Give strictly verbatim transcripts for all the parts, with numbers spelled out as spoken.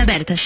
abertas.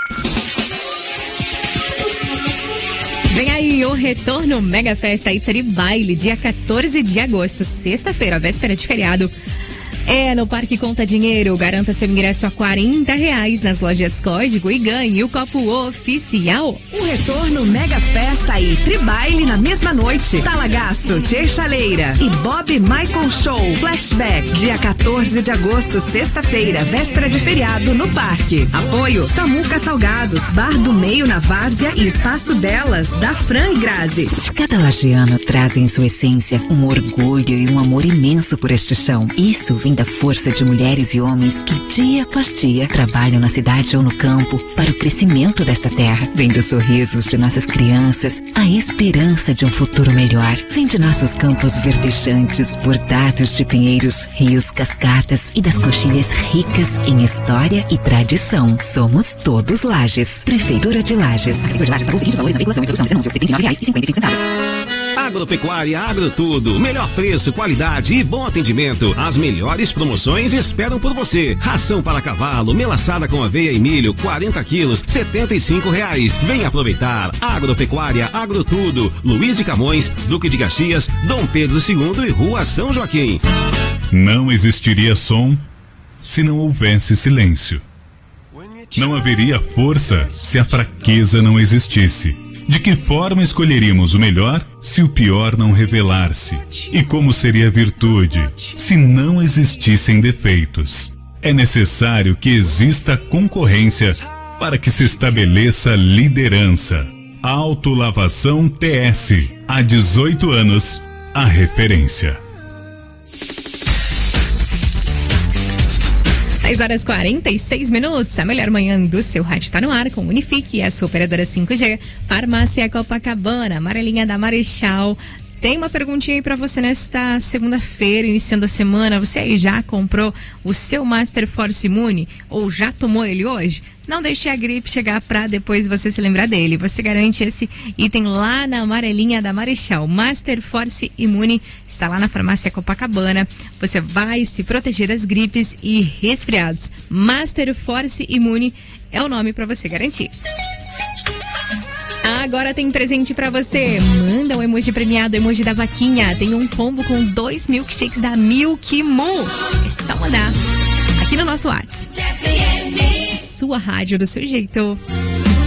Vem aí o retorno Mega Festa e Tribaile, dia quatorze de agosto, sexta-feira, véspera de feriado. É no Parque Conta Dinheiro. Garanta seu ingresso a quarenta reais nas lojas Código e ganhe o copo oficial. O retorno Mega Festa e Tribaile na mesma noite. Talagasto, Tchê Chaleira e Bob Michael Show. Flashback, dia quatorze de agosto, sexta-feira, véspera de feriado no Parque. Apoio Samuca Salgados, Bar do Meio na Várzea e Espaço Delas, da Fran e Grazi. Cada lagiano traz em sua essência um orgulho e um amor imenso por este chão. Isso vem da força de mulheres e homens que dia após dia trabalham na cidade ou no campo para o crescimento desta terra. Vem dos sorrisos de nossas crianças, a esperança de um futuro melhor. Vem de nossos campos verdejantes, bordados de pinheiros, rios, cascatas e das coxilhas ricas em história e tradição. Somos todos Lages. Prefeitura de Lages. Prefeitura de Lages para os seguintes valores na veiculação e introdução desse anúncio: setenta e nove reais e cinquenta e cinco centavos. Agropecuária Agrotudo, melhor preço, qualidade e bom atendimento. As melhores promoções esperam por você. Ração para cavalo, melaçada com aveia e milho, quarenta quilos, setenta e cinco reais. Vem aproveitar. Agropecuária Agrotudo, Luiz de Camões, Duque de Caxias, Dom Pedro segundo e Rua São Joaquim. Não existiria som se não houvesse silêncio. Não haveria força se a fraqueza não existisse. De que forma escolheríamos o melhor se o pior não revelar-se? E como seria a virtude se não existissem defeitos? É necessário que exista concorrência para que se estabeleça liderança. Autolavação T S. Há dezoito anos, a referência. dez horas e quarenta e seis minutos, a melhor manhã do seu rádio está no ar com Unifique, a sua operadora cinco G, Farmácia Copacabana, amarelinha da Marechal. Tem uma perguntinha aí pra você nesta segunda-feira, iniciando a semana. Você aí já comprou o seu Master Force Imune ou já tomou ele hoje? Não deixe a gripe chegar pra depois você se lembrar dele. Você garante esse item lá na amarelinha da Marechal. Master Force Imune está lá na Farmácia Copacabana. Você vai se proteger das gripes e resfriados. Master Force Imune é o nome pra você garantir. Agora tem presente pra você. Manda um emoji premiado, emoji da vaquinha. Tem um combo com dois milkshakes da Milk Moo. É só mandar aqui no nosso WhatsApp. A sua rádio do seu jeito.